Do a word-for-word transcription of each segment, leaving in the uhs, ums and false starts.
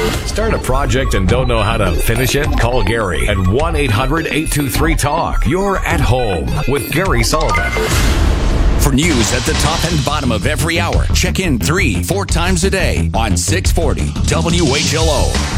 Start a project and don't know how to finish it? Call Gary at one eight hundred eight two three talk. You're at home with Gary Sullivan. For news at the top and bottom of every hour, check in three, four times a day on six forty W H L O.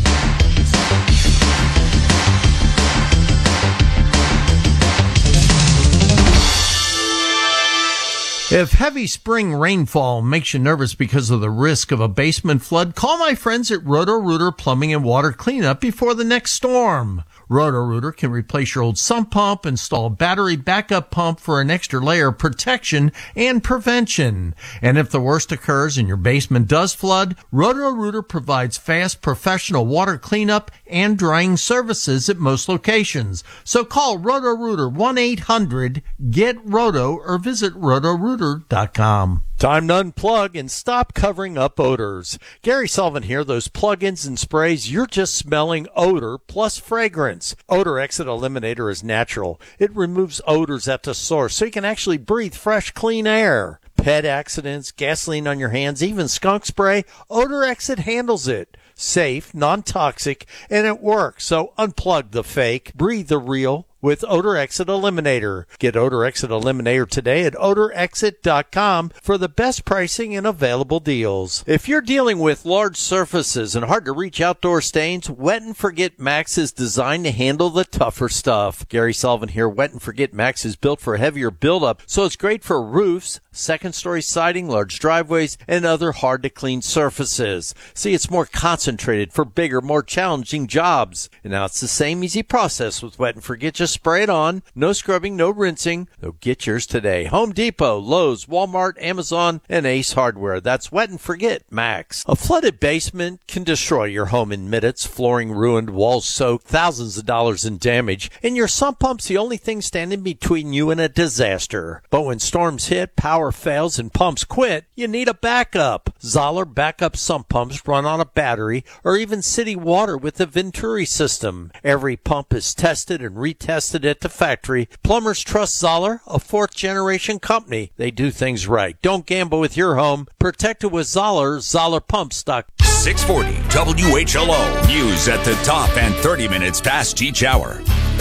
If heavy spring rainfall makes you nervous because of the risk of a basement flood, call my friends at Roto-Rooter Plumbing and Water Cleanup before the next storm. Roto-Rooter can replace your old sump pump, install a battery backup pump for an extra layer of protection and prevention. And if the worst occurs and your basement does flood, Roto-Rooter provides fast professional water cleanup and drying services at most locations. So call Roto-Rooter one eight hundred get roto or visit roto rooter dot com. Time to unplug and stop covering up odors. Gary Sullivan here. Those plug-ins and sprays, you're just smelling odor plus fragrance. Odor Exit Eliminator is natural. It removes odors at the source so you can actually breathe fresh, clean air. Pet accidents, gasoline on your hands, even skunk spray, Odor Exit handles it. Safe, non-toxic, and it works. So unplug the fake, breathe the real with Odor Exit Eliminator. Get Odor Exit Eliminator today at odor exit dot com for the best pricing and available deals. If you're dealing with large surfaces and hard to reach outdoor stains, Wet and Forget Max is designed to handle the tougher stuff. Gary Sullivan here. Wet and Forget Max is built for heavier buildup, so it's great for roofs, second story siding, large driveways, and other hard to clean surfaces. See, it's more concentrated for bigger, more challenging jobs. And now it's the same easy process with Wet and Forget. Just spray it on. No scrubbing, no rinsing. So get yours today. Home Depot, Lowe's, Walmart, Amazon, and Ace Hardware. That's Wet and Forget Max. A flooded basement can destroy your home in minutes. Flooring ruined, walls soaked, thousands of dollars in damage. And your sump pump's the only thing standing between you and a disaster. But when storms hit, power fails, and pumps quit, you need a backup. Zoller backup sump pumps run on a battery or even city water with the Venturi system. Every pump is tested and retested at the factory. Plumbers trust Zoller, a fourth generation company. They do things right. Don't gamble with your home. Protect it with Zoller. Zoller Pumps. six forty W H L O. News at the top and thirty minutes past each hour.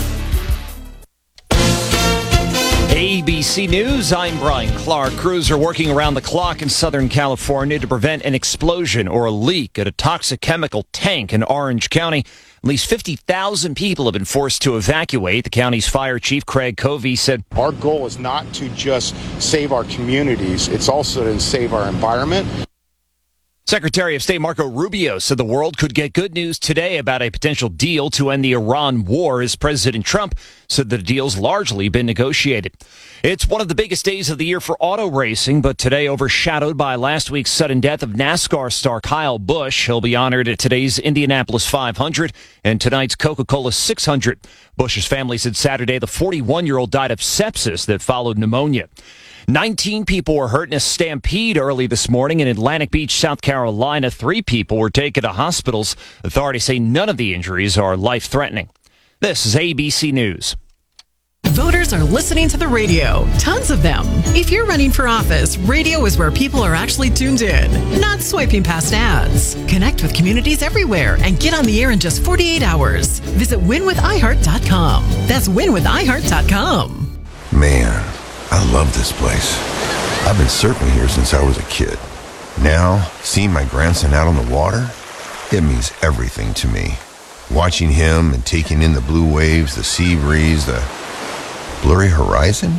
A B C News, I'm Brian Clark. Crews are working around the clock in Southern California to prevent an explosion or a leak at a toxic chemical tank in Orange County. At least fifty thousand people have been forced to evacuate. The county's fire chief, Craig Covey, said, "Our goal is not to just save our communities, it's also to save our environment." Secretary of State Marco Rubio said the world could get good news today about a potential deal to end the Iran war, as President Trump said the deal's largely been negotiated. It's one of the biggest days of the year for auto racing, but today overshadowed by last week's sudden death of NASCAR star Kyle Busch. He'll be honored at today's Indianapolis five hundred and tonight's Coca-Cola six hundred. Busch's family said Saturday the forty-one-year-old died of sepsis that followed pneumonia. nineteen people were hurt in a stampede early this morning in Atlantic Beach, South Carolina. Three people were taken to hospitals. Authorities say none of the injuries are life-threatening. This is A B C News. Voters are listening to the radio. Tons of them. If you're running for office, radio is where people are actually tuned in, not swiping past ads. Connect with communities everywhere and get on the air in just forty-eight hours. Visit win with i heart dot com. That's win with i heart dot com. Man, I love this place. I've been surfing here since I was a kid. Now, seeing my grandson out on the water, it means everything to me. Watching him and taking in the blue waves, the sea breeze, the blurry horizon.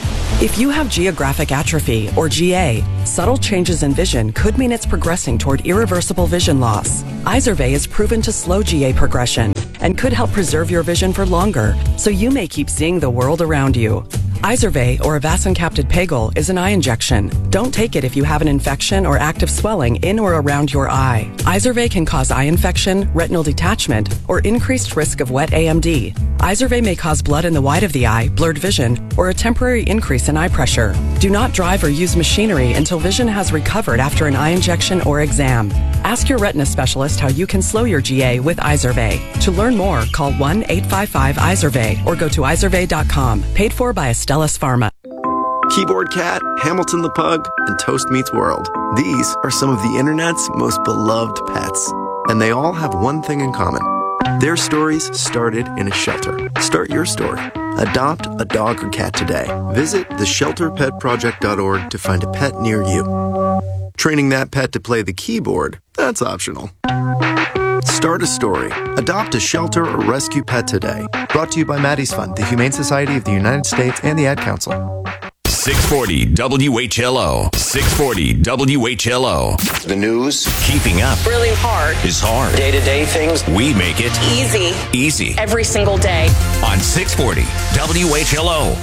If you have geographic atrophy, or G A, subtle changes in vision could mean it's progressing toward irreversible vision loss. Izervay is proven to slow G A progression and could help preserve your vision for longer, so you may keep seeing the world around you. Izervay, or avacincaptad pegol, is an eye injection. Don't take it if you have an infection or active swelling in or around your eye. Izervay can cause eye infection, retinal detachment, or increased risk of wet A M D. Izervay may cause blood in the white of the eye, blurred vision, or a temporary increase in eye pressure. Do not drive or use machinery until vision has recovered after an eye injection or exam. Ask your retina specialist how you can slow your G A with Izervay. To learn more, call one eight five five Izervay or go to izervay dot com. Paid for by Astellas Pharma. Keyboard Cat, Hamilton the Pug, and Toast Meets World. These are some of the internet's most beloved pets. and they all have one thing in common. Their stories started in a shelter. Start your story. Adopt a dog or cat today. Visit the shelter pet project dot org to find a pet near you. Training that pet to play the keyboard, that's optional. Start a story. Adopt a shelter or rescue pet today. Brought to you by Maddie's Fund, the Humane Society of the United States, and the Ad Council. six forty W H L O. six forty W H L O. The news. Keeping up really hard is hard. Day-to-day things. We make it easy. Easy. Every single day. On six forty W H L O.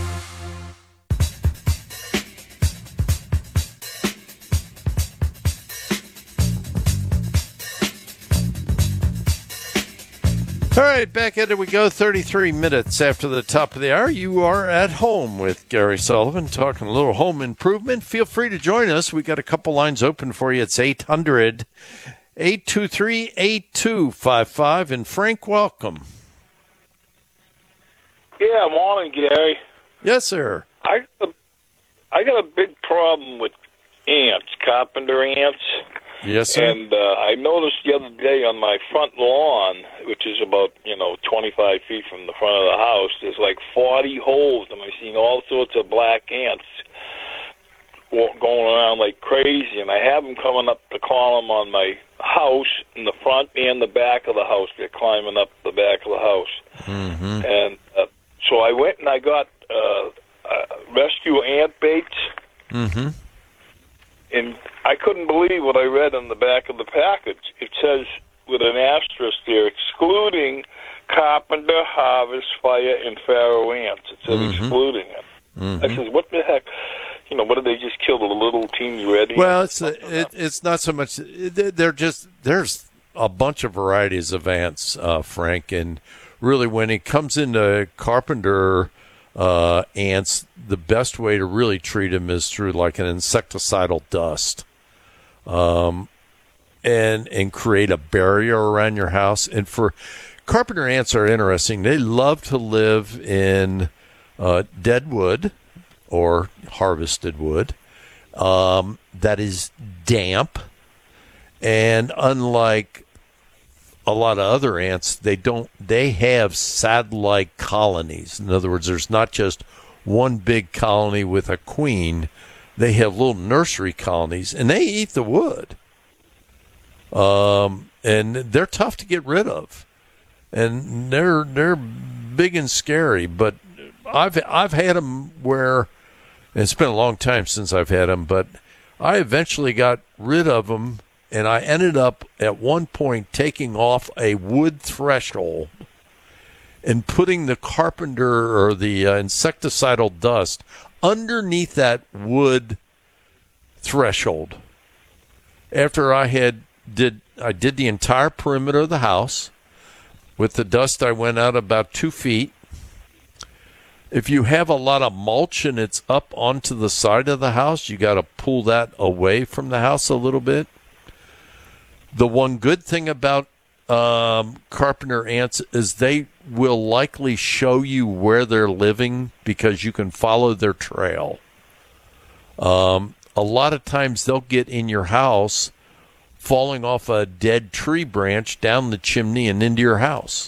All right, back at it we go. thirty-three minutes after the top of the hour. You are at home with Gary Sullivan, talking a little home improvement. Feel free to join us. We got a couple lines open for you. It's eight hundred, eight two three, eight two five five. And Frank, welcome. Yeah, morning, Gary. Yes, sir. I I got a big problem with ants, carpenter ants. Yes, sir. And uh, I noticed the other day on my front lawn, which is about, you know, twenty-five feet from the front of the house, there's like forty holes, and I've seen all sorts of black ants going around like crazy, and I have them coming up the column on my house in the front and the back of the house. They're climbing up the back of the house. Mm-hmm. And uh, so I went and I got uh, uh, rescue ant baits. Mm-hmm. And I couldn't believe what I read on the back of the package. It says, with an asterisk there, excluding carpenter, harvest, fire, and pharaoh ants. It says Mm-hmm. excluding it. Mm-hmm. I says, what the heck? You know, what did they just kill the little teeny red ants? Well, it's a, it, it's not so much. They're just there's a bunch of varieties of ants, uh, Frank, and really when it comes into carpenter uh, ants, the best way to really treat them is through like an insecticidal dust, um, and and create a barrier around your house. And for carpenter ants are interesting. They love to live in uh, dead wood or harvested wood um, that is damp, and unlike a lot of other ants, they don't. They have satellite colonies. In other words, there's not just one big colony with a queen. They have little nursery colonies, and they eat the wood. Um, and they're tough to get rid of, and they're they're big and scary. But I've I've had them where. It's been a long time since I've had them, but I eventually got rid of them, and I ended up at one point taking off a wood threshold and putting the carpenter or the uh, insecticidal dust underneath that wood threshold. After I had did I did the entire perimeter of the house with the dust, I went out about two feet. If you have a lot of mulch and it's up onto the side of the house, you got to pull that away from the house a little bit. The one good thing about um, carpenter ants is they will likely show you where they're living because you can follow their trail. Um, a lot of times they'll get in your house falling off a dead tree branch down the chimney and into your house.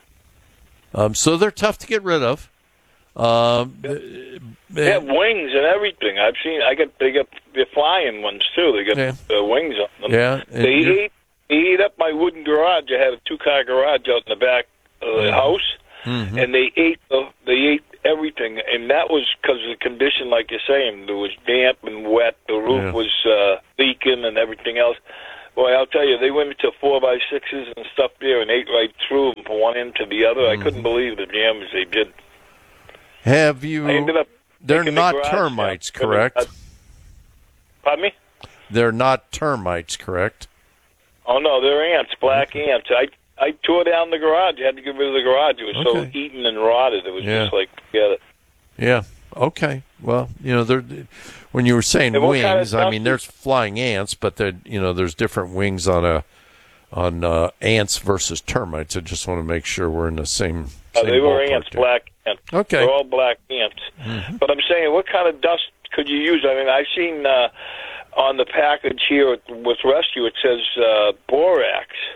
Um, so they're tough to get rid of. Um, they have wings and everything. I've seen. I got. They got. They're flying ones too. They got yeah. uh, wings on them. Yeah. They ate. They ate up my wooden garage. I had a two-car garage out in the back of the mm-hmm. house, mm-hmm. and they ate. The, they ate everything, and that was because of the condition, like you're saying. It was damp and wet. The roof yeah. was uh, leaking and everything else. Boy, I'll tell you, they went into four by sixes and stuff there and ate right through them from one end to the other. Mm-hmm. I couldn't believe the damage they did. Have you? I ended up they're not the termites, down. correct? Pardon me? They're not termites, correct? Oh no, they're ants, black okay. ants. I I tore down the garage. I had to get rid of the garage. It was okay. so eaten and rotted. It was yeah. just like forget it. Yeah. Okay. Well, you know, they're when you were saying wings, kind of I mean, there's flying ants, but there, you know, there's different wings on a on uh, ants versus termites. I just want to make sure we're in the same. Uh, same they were ants, there. black ants. Okay. They're all black ants. Mm-hmm. But I'm saying, what kind of dust could you use? I mean, I've seen uh, on the package here with Rescue, it says uh, borax.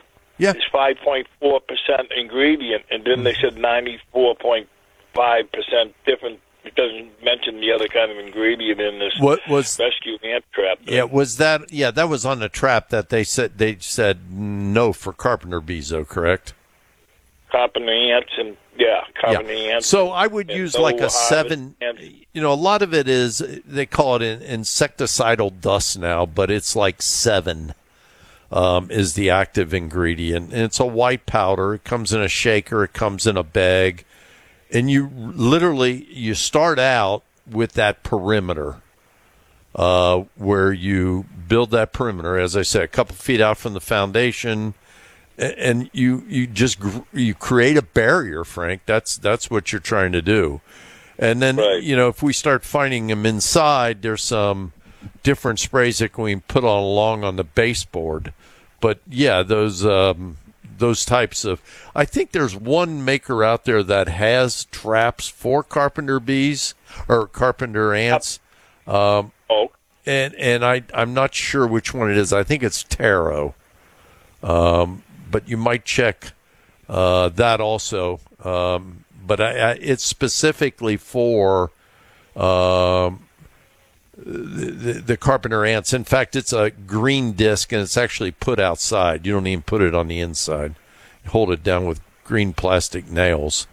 Yeah. It's five point four percent ingredient, and then they said ninety-four point five percent different. It doesn't mention the other kind of ingredient in this what was, rescue ant trap thing. Yeah, was that? Yeah, that was on the trap that they said they said no for carpenter bees, though, correct? Carpenter ants and yeah, carpenter yeah. ants. So I would use no like a seven. Ants. You know, a lot of it is they call it an insecticidal dust now, but it's like seven. Um, is the active ingredient, and it's a white powder. It comes in a shaker. It comes in a bag, and you literally you start out with that perimeter, uh, where you build that perimeter. As I said, a couple feet out from the foundation, and, and you you just you create a barrier, Frank. That's that's what you're trying to do, and then right. you know if we start finding them inside, there's some different sprays that we can put on along on the baseboard. But yeah, those um, those types of. I think there's one maker out there that has traps for carpenter bees or carpenter ants. Um, oh, and and I I'm not sure which one it is. I think it's Taro. Um, but you might check uh, that also. Um, but I, I, it's specifically for. Um, The, the, the carpenter ants. In fact, it's a green disc, and it's actually put outside. You don't even put it on the inside. You hold it down with green plastic nails.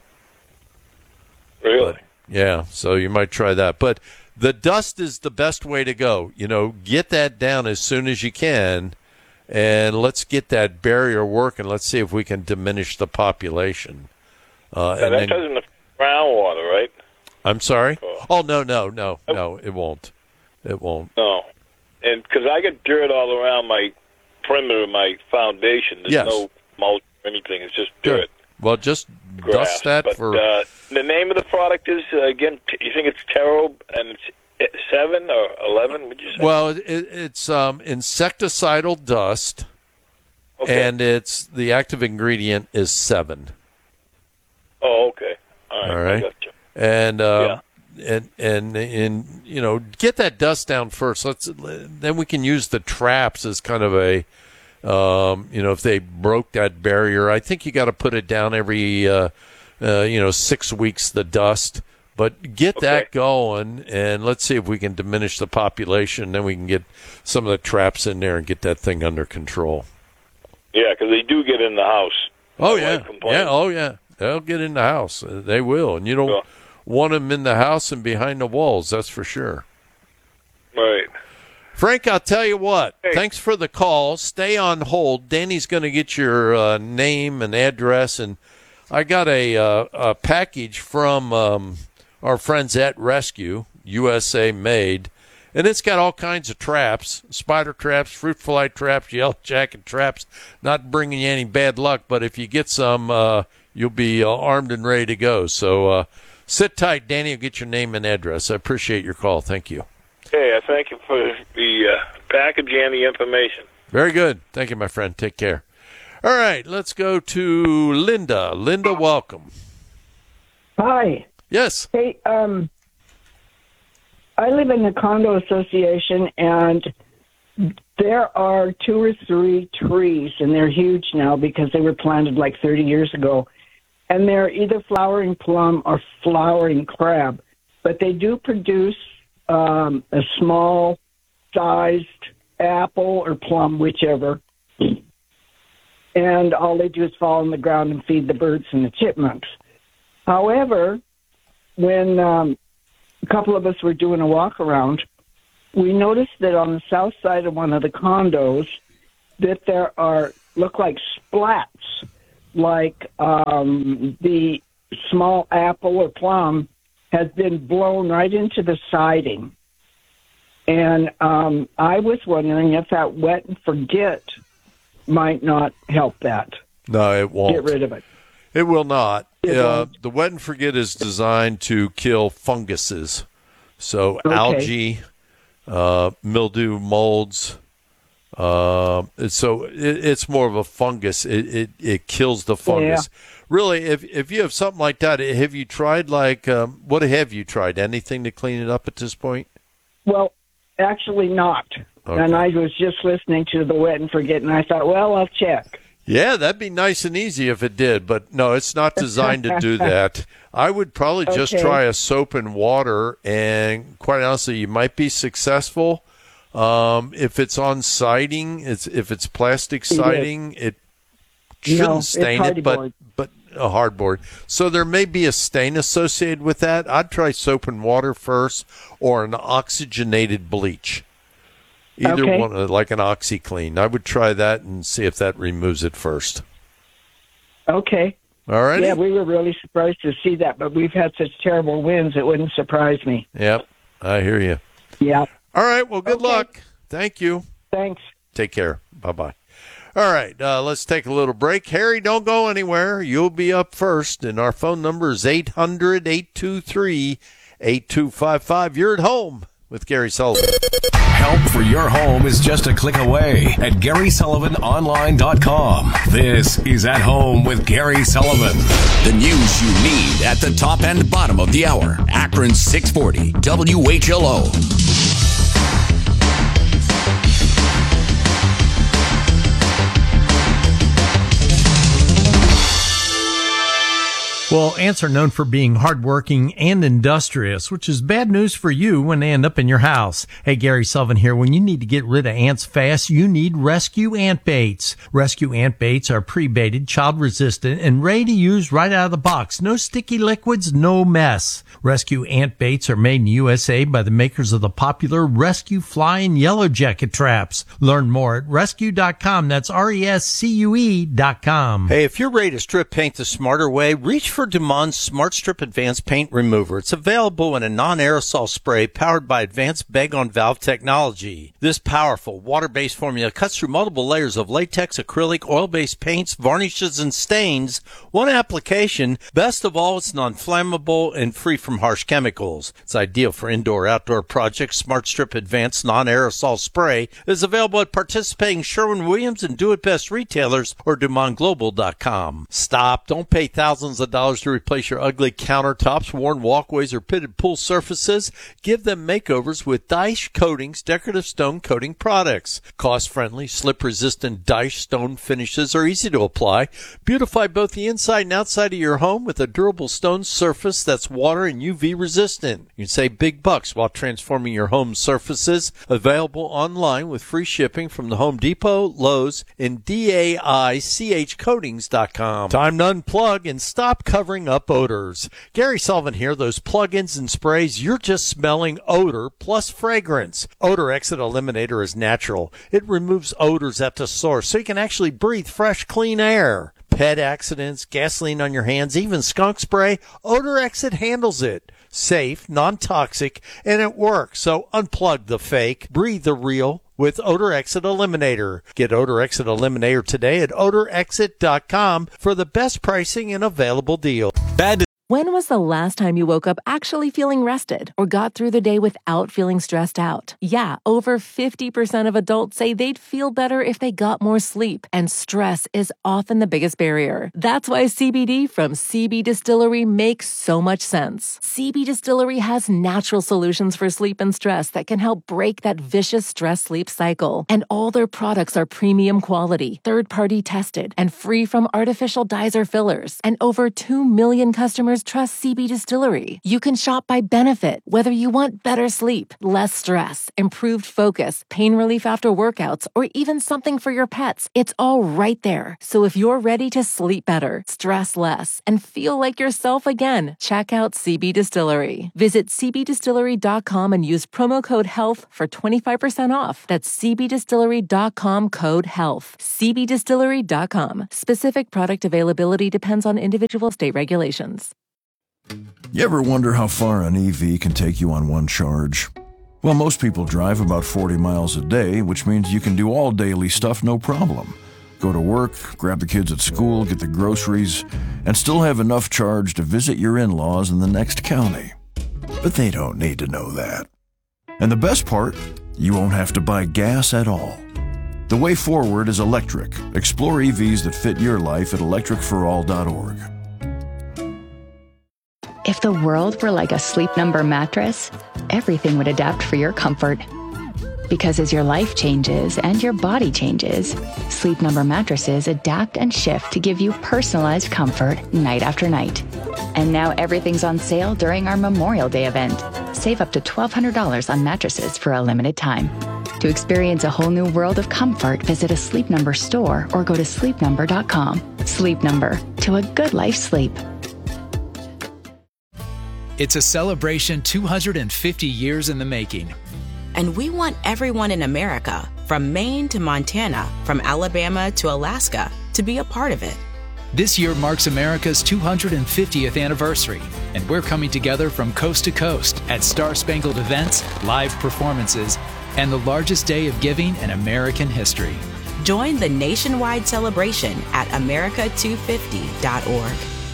Really? But, yeah, so you might try that. But the dust is the best way to go. You know, get that down as soon as you can, and let's get that barrier working. Let's see if we can diminish the population. Uh, and, and that then, doesn't affect groundwater, right? I'm sorry? Oh. oh, no, no, no, no, it won't. It won't. No, and because I get dirt all around my perimeter of my foundation. There's yes. no mulch or anything. It's just dirt. Good. Well, just grass. dust that but, for... Uh, the name of the product is, uh, again, you think it's Taro, and it's seven or eleven, would you say? Well, it, it's um, insecticidal dust, okay. and it's the active ingredient is seven. Oh, okay. All right. All right. I gotcha. And... Uh, yeah. And, and and you know, get that dust down first. Let's then we can use the traps as kind of a, um, you know, if they broke that barrier. I think you got to put it down every, uh, uh, you know, six weeks. The dust, but get okay. that going, and let's see if we can diminish the population. Then we can get some of the traps in there and get that thing under control. Yeah, because they do get in the house. Oh yeah, yeah, oh yeah, they'll get in the house. They will, and you don't. Well, want them in the house and behind the walls, that's for sure. Right. Frank, I'll tell you what. Hey. Thanks for the call. Stay on hold. Danny's going to get your uh, name and address, and I got a, uh, a package from um, our friends at Rescue, U S A made, and it's got all kinds of traps, spider traps, fruit fly traps, yellow jacket traps, not bringing you any bad luck, but if you get some, uh, you'll be uh, armed and ready to go. So, uh, sit tight, Danny. I'll get your name and address. I appreciate your call. Thank you. Hey, I thank you for the uh, package and the information. Very good. Thank you, my friend. Take care. All right, let's go to Linda. Linda, welcome. Hi. Yes. Hey, um, I live in a condo association, and there are two or three trees, and they're huge now because they were planted like thirty years ago. And they're either flowering plum or flowering crab. But they do produce um, a small-sized apple or plum, whichever. And all they do is fall on the ground and feed the birds and the chipmunks. However, when um, a couple of us were doing a walk-around, we noticed that on the south side of one of the condos that there are, look like splats, like um, the small apple or plum has been blown right into the siding. And um, I was wondering if that wet and forget might not help that. No, it won't. Get rid of it. It will not. It uh, the wet and forget is designed to kill funguses. So okay. algae, uh, mildew, molds. Uh, so it, it's more of a fungus. It, it it kills the fungus. Yeah. Really, if if you have something like that, have you tried like um, what have you tried? Anything to clean it up at this point? Well, actually not. Okay. And I was just listening to the wet and forget, and I thought, well, I'll check. Yeah, that'd be nice and easy if it did, but no, it's not designed to do that. I would probably just Okay. try a soap and water, and quite honestly, you might be successful. Um, if it's on siding, it's if it's plastic siding, it shouldn't No, it's stain it, but hardboard. but a hardboard. So there may be a stain associated with that. I'd try soap and water first, or an oxygenated bleach. Either Okay. one, uh, like an OxyClean. I would try that and see if that removes it first. Okay. All right. Yeah, we were really surprised to see that, but we've had such terrible winds, it wouldn't surprise me. Yep. I hear you. Yeah. All right. Well, good Okay. luck. Thank you. Thanks. Take care. Bye-bye. All right. Uh, let's take a little break. Harry, don't go anywhere. You'll be up first, and our phone number is eight hundred, eight two three, eight two five five. You're at home with Gary Sullivan. Help for your home is just a click away at Gary Sullivan Online dot com. This is At Home with Gary Sullivan. The news you need at the top and bottom of the hour. Akron six forty W H L O. Well, ants are known for being hardworking and industrious, which is bad news for you when they end up in your house. Hey, Gary Sullivan here. When you need to get rid of ants fast, you need Rescue Ant Baits. Rescue Ant Baits are pre-baited, child-resistant, and ready to use right out of the box. No sticky liquids, no mess. Rescue Ant Baits are made in U S A by the makers of the popular Rescue Fly and Yellow Jacket traps. Learn more at rescue dot com. That's R E S C U E dot com. Hey, if you're ready to strip paint the smarter way, reach for Dumon's Smart Strip Advanced Paint Remover. It's available in a non-aerosol spray powered by advanced bag-on-valve technology. This powerful water-based formula cuts through multiple layers of latex, acrylic, oil-based paints, varnishes, and stains. One application. Best of all, it's non-flammable and free from harsh chemicals. It's ideal for indoor-outdoor projects. Smart Strip Advanced Non-Aerosol Spray is available at participating Sherwin-Williams and Do-It-Best retailers or Dumont Global dot com. Stop. Don't pay thousands of dollars to replace your ugly countertops, worn walkways, or pitted pool surfaces. Give them makeovers with Daesh Coatings decorative stone coating products. Cost-friendly, slip-resistant Daesh stone finishes are easy to apply. Beautify both the inside and outside of your home with a durable stone surface that's water and U V resistant. You can save big bucks while transforming your home surfaces. Available online with free shipping from the Home Depot, Lowe's, and D A I C H coatings dot com. Time to unplug and stop covering up odors. Gary Sullivan here. Those plug-ins and sprays, you're just smelling odor plus fragrance. Odor Exit Eliminator is natural. It removes odors at the source so you can actually breathe fresh, clean air. Pet accidents, gasoline on your hands, even skunk spray, Odor Exit handles it. Safe, non-toxic, and it works. So unplug the fake, breathe the real with Odor Exit Eliminator. Get Odor Exit Eliminator today at odor exit dot com for the best pricing and available deal. Bad. When was the last time you woke up actually feeling rested or got through the day without feeling stressed out? Yeah, over fifty percent of adults say they'd feel better if they got more sleep, and stress is often the biggest barrier. That's why C B D from C B Distillery makes so much sense. C B Distillery has natural solutions for sleep and stress that can help break that vicious stress-sleep cycle. And all their products are premium quality, third-party tested, and free from artificial dyes or fillers. And over two million customers trust C B Distillery. You can shop by benefit, whether you want better sleep, less stress, improved focus, pain relief after workouts, or even something for your pets. It's all right there. So if you're ready to sleep better, stress less, and feel like yourself again, check out C B Distillery. Visit c b distillery dot com and use promo code HEALTH for twenty-five percent off. That's c b distillery dot com code HEALTH. c b distillery dot com. Specific product availability depends on individual state regulations. You ever wonder how far an E V can take you on one charge? Well, most people drive about forty miles a day, which means you can do all daily stuff no problem. Go to work, grab the kids at school, get the groceries, and still have enough charge to visit your in-laws in the next county. But they don't need to know that. And the best part, you won't have to buy gas at all. The way forward is electric. Explore E Vs that fit your life at electric for all dot org. If the world were like a Sleep Number mattress, everything would adapt for your comfort. Because as your life changes and your body changes, Sleep Number mattresses adapt and shift to give you personalized comfort night after night. And now everything's on sale during our Memorial Day event. Save up to twelve hundred dollars on mattresses for a limited time. To experience a whole new world of comfort, visit a Sleep Number store or go to sleep number dot com. Sleep Number, to a good life sleep. It's a celebration two hundred fifty years in the making. And we want everyone in America, from Maine to Montana, from Alabama to Alaska, to be a part of it. This year marks America's two hundred fiftieth anniversary, and we're coming together from coast to coast at Star-Spangled events, live performances, and the largest day of giving in American history. Join the nationwide celebration at america two fifty dot org.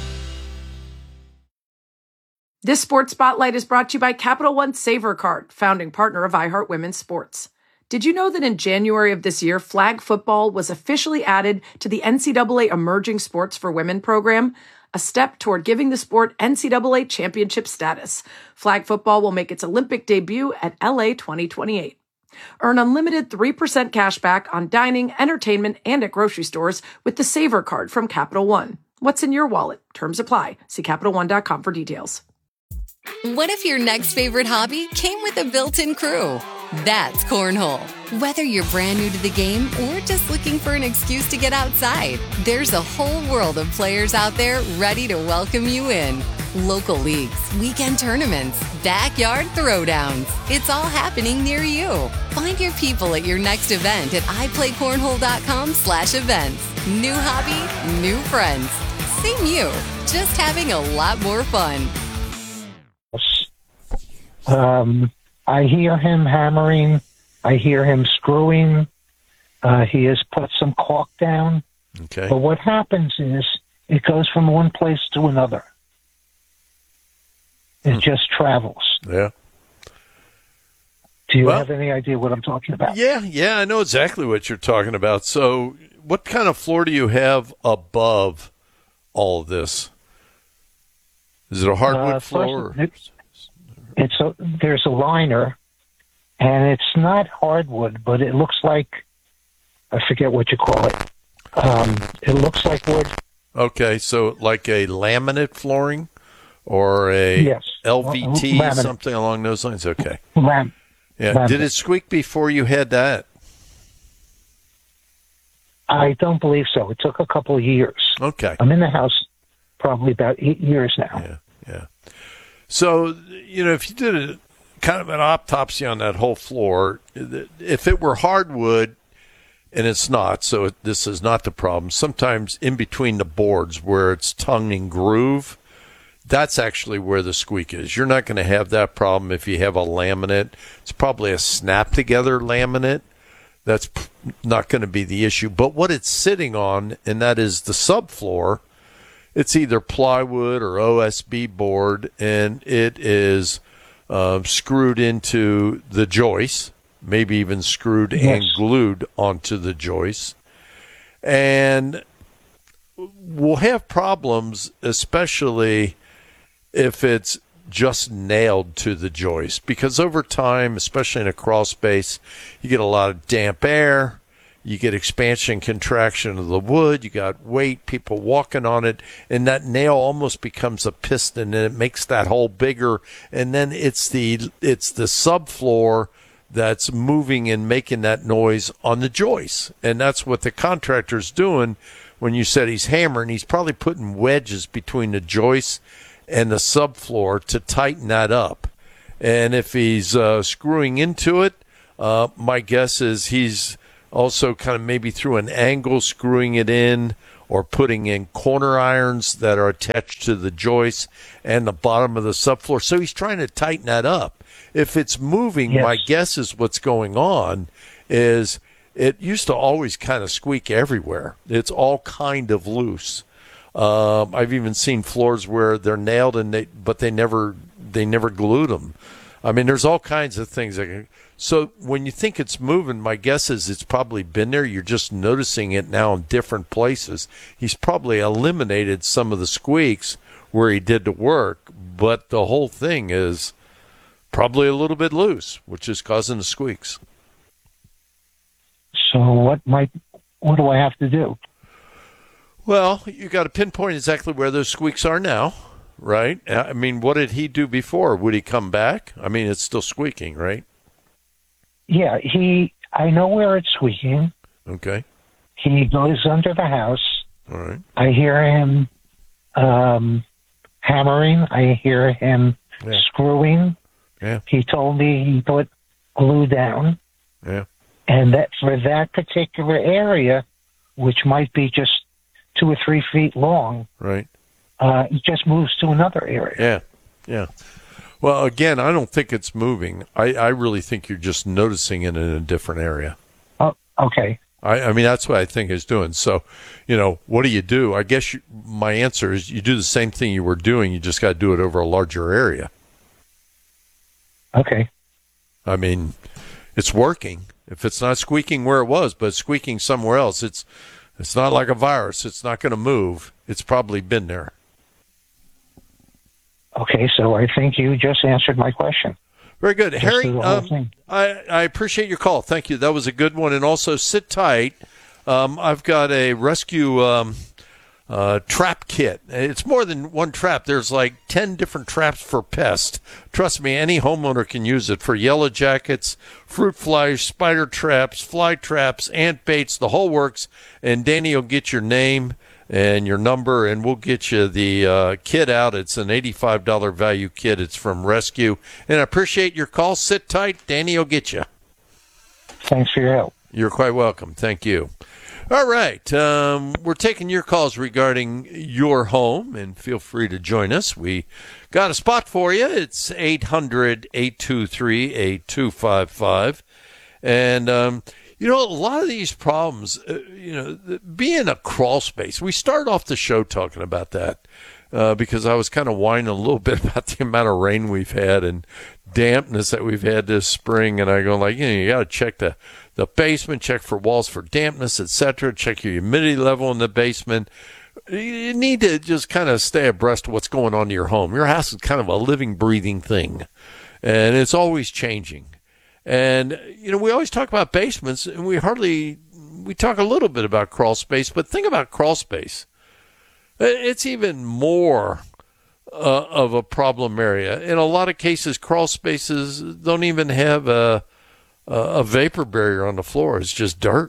This Sports Spotlight is brought to you by Capital One Savor Card, founding partner of iHeart Women's Sports. Did you know that in January of this year, flag football was officially added to the N C double A Emerging Sports for Women program, a step toward giving the sport N C double A championship status? Flag football will make its Olympic debut at L A twenty twenty-eight. Earn unlimited three percent cash back on dining, entertainment, and at grocery stores with the Savor Card from Capital One. What's in your wallet? Terms apply. See Capital One dot com for details. What if your next favorite hobby came with a built-in crew? That's Cornhole. Whether you're brand new to the game or just looking for an excuse to get outside, there's a whole world of players out there ready to welcome you in. Local leagues, weekend tournaments, backyard throwdowns. It's all happening near you. Find your people at your next event at iPlayCornhole.com slash events. New hobby, new friends. Same you, just having a lot more fun. Um, I hear him hammering. I hear him screwing. Uh, he has put some caulk down. Okay. But what happens is it goes from one place to another. It hmm. just travels. Yeah. Do you well, have any idea what I'm talking about? Yeah, yeah, I know exactly what you're talking about. So what kind of floor do you have above all of this? Is it a hardwood uh, floor? It's, it's a, there's a liner, and it's not hardwood, but it looks like, I forget what you call it. Um, it looks like wood. Okay, so like a laminate flooring or a yes. L V T, laminate. Something along those lines? Okay. Lam- yeah. Laminate. Did it squeak before you had that? I don't believe so. It took a couple of years. Okay. I'm in the house probably about eight years now. Yeah, yeah. So, you know, if you did a kind of an autopsy on that whole floor, if it were hardwood, and it's not, so it, this is not the problem, sometimes in between the boards where it's tongue and groove, that's actually where the squeak is. You're not going to have that problem if you have a laminate. It's probably a snap-together laminate. That's not going to be the issue. But what it's sitting on, and that is the subfloor, it's either plywood or O S B board, and it is uh, screwed into the joist, maybe even screwed yes. and glued onto the joist. And we'll have problems, especially if it's just nailed to the joist, because over time, especially in a crawl space, you get a lot of damp air. You get expansion, contraction of the wood. You got weight, people walking on it, and that nail almost becomes a piston, and it makes that hole bigger. And then it's the it's the subfloor that's moving and making that noise on the joist, and that's what the contractor's doing. When you said he's hammering, he's probably putting wedges between the joist and the subfloor to tighten that up. And if he's uh, screwing into it, uh, my guess is he's also kind of maybe through an angle screwing it in, or putting in corner irons that are attached to the joist and the bottom of the subfloor. So he's trying to tighten that up. If it's moving, yes. my guess is what's going on is it used to always kind of squeak everywhere. It's all kind of loose. Um, I've even seen floors where they're nailed and they, but they never, they never glued them. I mean, there's all kinds of things that can, so when you think it's moving, my guess is it's probably been there. You're just noticing it now in different places. He's probably eliminated some of the squeaks where he did the work, but the whole thing is probably a little bit loose, which is causing the squeaks. So what might what do I have to do? Well, you got to pinpoint exactly where those squeaks are now, right? I mean, what did he do before? Would he come back? I mean, it's still squeaking, right? Yeah, he. I know where it's squeaking. Okay. He goes under the house. All right. I hear him um, hammering. I hear him Yeah. screwing. Yeah. He told me he put glue down, Yeah. and that for that particular area, which might be just two or three feet long, Right. uh, it just moves to another area. Yeah. Yeah. Well, again, I don't think it's moving. I, I really think you're just noticing it in a different area. Oh, okay. I, I mean, that's what I think it's doing. So, you know, what do you do? I guess you, my answer is you do the same thing you were doing. You just got to do it over a larger area. Okay. I mean, it's working. If it's not squeaking where it was, but it's squeaking somewhere else, it's it's not like a virus. It's not going to move. It's probably been there. Okay, so I think you just answered my question. Very good. Just Harry, the whole um, thing. I, I appreciate your call. Thank you. That was a good one. And also, sit tight. Um, I've got a rescue um, uh, trap kit. It's more than one trap. There's like ten different traps for pests. Trust me, any homeowner can use it for yellow jackets, fruit flies, spider traps, fly traps, ant baits, the whole works. And Danny will get your name and your number, and we'll get you the uh, kit out. It's an eighty-five dollars value kit. It's from Rescue. And I appreciate your call. Sit tight. Danny will get you. Thanks for your help. You're quite welcome. Thank you. All right. Um, we're taking your calls regarding your home, and feel free to join us. We got a spot for you. It's eight hundred, eight two three, eight two five five. And, um, you know, a lot of these problems, uh, you know, being a crawl space, we started off the show talking about that uh, because I was kind of whining a little bit about the amount of rain we've had and dampness that we've had this spring. And I go like, you know, you got to check the, the basement, check for walls for dampness, et cetera, check your humidity level in the basement. You need to just kind of stay abreast of what's going on in your home. Your house is kind of a living, breathing thing, and it's always changing. And, you know, we always talk about basements, and we hardly, we talk a little bit about crawl space, but think about crawl space. It's even more uh, of a problem area. In a lot of cases, crawl spaces don't even have a, a vapor barrier on the floor. It's just dirt.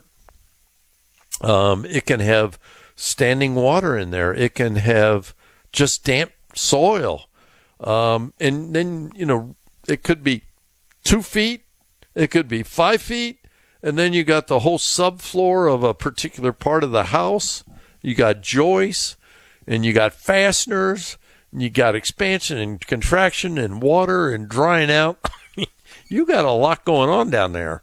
Um, it can have standing water in there. It can have just damp soil. Um, and then, you know, it could be two feet. It could be five feet, and then you got the whole subfloor of a particular part of the house. You got joists, and you got fasteners, and you got expansion and contraction and water and drying out. You got a lot going on down there.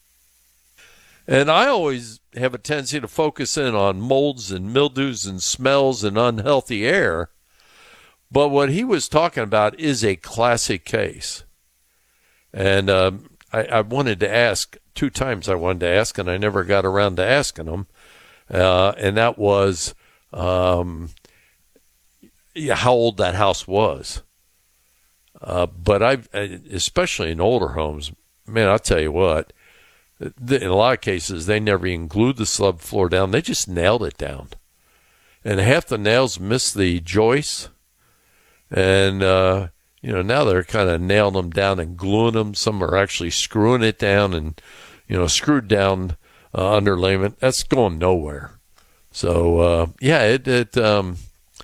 And I always have a tendency to focus in on molds and mildews and smells and unhealthy air. But what he was talking about is a classic case. And, um, I, I wanted to ask, two times I wanted to ask, and I never got around to asking them. Uh, and that was um, yeah, how old that house was. Uh, but I've, especially in older homes, man, I'll tell you what, in a lot of cases, they never even glued the subfloor down. They just nailed it down. And half the nails missed the joists. And, uh, you know, now they're kind of nailing them down and gluing them. Some are actually screwing it down and, you know, screwed down uh, underlayment. That's going nowhere. So, uh, yeah, it, it um,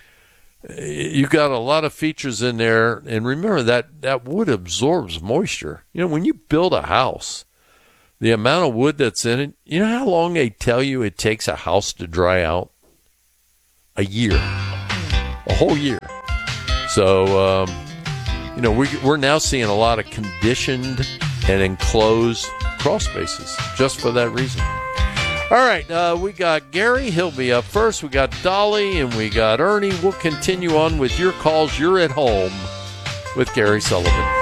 you got a lot of features in there. And remember that, that wood absorbs moisture. You know, when you build a house, the amount of wood that's in it, you know how long they tell you it takes a house to dry out? A year. A whole year. So, um, you know, we, we're now seeing a lot of conditioned and enclosed crawl spaces just for that reason. All right, uh, we got Gary. He'll be up first. We got Dolly and we got Ernie. We'll continue on with your calls. You're at home with Gary Sullivan.